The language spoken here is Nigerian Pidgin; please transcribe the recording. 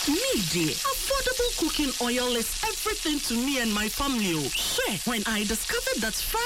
Me dear, affordable cooking oil is everything to me and my family. Sure, when I discovered that fried